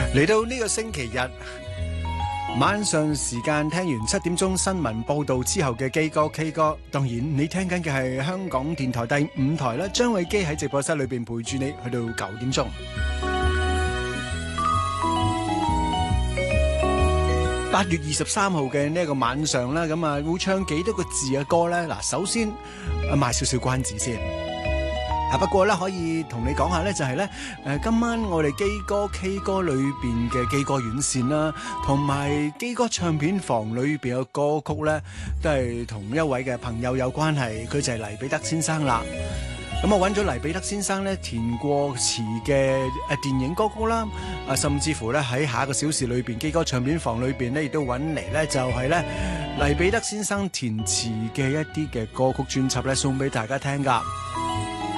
嚟到呢個星期日晚上時間，聽完7點鐘新聞報道之後嘅基歌 K 歌，當然你聽緊嘅係香港電台第5台啦，張偉基喺直播室裏邊陪住你去到9點鐘。8月23號嘅呢個晚上啦，咁啊會唱幾多個字嘅歌呢？嗱，首先賣少少關子先。不過咧可以同你講下咧，就係咧今晚我哋基歌 K 歌裏邊嘅基歌院線啦，同埋基歌唱片房裏邊嘅歌曲咧，都係同一位嘅朋友有關係，佢就係黎彼得先生啦。咁我揾咗黎彼得先生咧填過詞嘅電影歌曲啦，甚至乎咧喺下一個小時裏邊基歌唱片房裏邊咧亦都揾嚟咧就係咧黎彼得先生填詞嘅一啲嘅歌曲專輯咧送俾大家聽噶。